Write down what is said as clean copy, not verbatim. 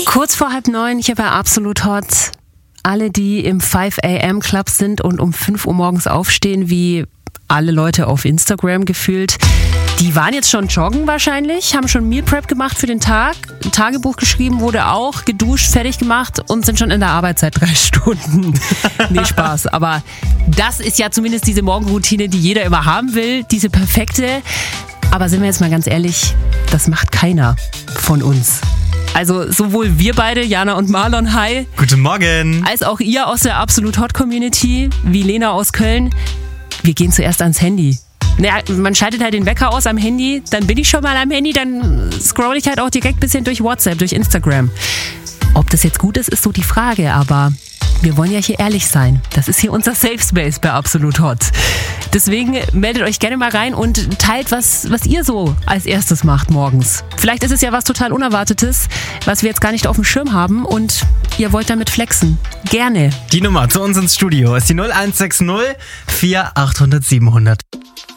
Kurz vor 8:30, hier bei Absolut Hot. Alle, die im 5 AM Club sind und um 5 Uhr morgens aufstehen, wie alle Leute auf Instagram gefühlt, die waren jetzt schon joggen wahrscheinlich, haben schon Meal Prep gemacht für den Tag, ein Tagebuch geschrieben, wurde auch geduscht, fertig gemacht und sind schon in der Arbeitszeit 3 Stunden. Nee, Spaß. Aber das ist ja zumindest diese Morgenroutine, die jeder immer haben will, diese perfekte. Aber sind wir jetzt mal ganz ehrlich, das macht keiner von uns. Also sowohl wir beide, Jana und Marlon, hi. Guten Morgen. Als auch ihr aus der Absolut Hot Community, wie Lena aus Köln. Wir gehen zuerst ans Handy. Naja, man schaltet halt den Wecker aus am Handy, dann bin ich schon mal am Handy, dann scroll ich halt auch direkt ein bisschen durch WhatsApp, durch Instagram. Ob das jetzt gut ist, ist so die Frage, aber wir wollen ja hier ehrlich sein. Das ist hier unser Safe Space bei Absolut Hot. Deswegen meldet euch gerne mal rein und teilt, was ihr so als erstes macht morgens. Vielleicht ist es ja was total Unerwartetes, was wir jetzt gar nicht auf dem Schirm haben und ihr wollt damit flexen. Gerne. Die Nummer zu uns ins Studio ist die 0160 4800 700.